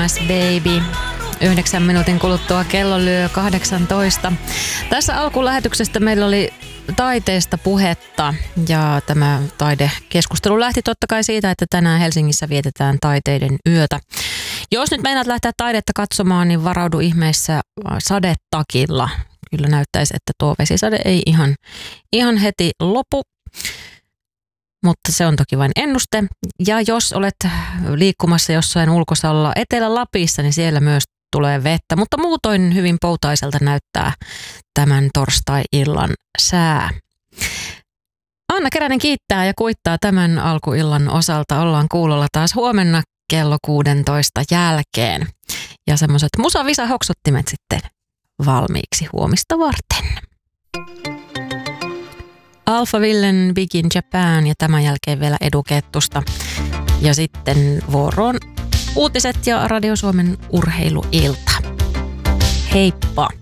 Mamas Baby. 9 minuutin kuluttua kello lyö 18. Tässä alkulähetyksestä meillä oli taiteesta puhetta ja tämä taidekeskustelu lähti totta kai siitä, että tänään Helsingissä vietetään taiteiden yötä. Jos nyt meinaat lähteä taidetta katsomaan, niin varaudu ihmeessä sadetakilla. Kyllä näyttäisi, että tuo vesisade ei ihan heti lopu, mutta se on toki vain ennuste. Ja jos olet liikkumassa jossain ulkosalla Etelä-Lapissa, niin siellä myös tulee vettä, mutta muutoin hyvin poutaiselta näyttää tämän torstai-illan sää. Anna Keränen kiittää ja kuittaa tämän alkuillan osalta. Ollaan kuulolla taas huomenna kello 16 jälkeen. Ja semmoiset musavisa-hoksottimet sitten valmiiksi huomista varten. Alphaville, Big in Japan ja tämän jälkeen vielä Edu Kettusta. Ja sitten vuoroon uutiset ja Radio Suomen urheiluilta. Heippa!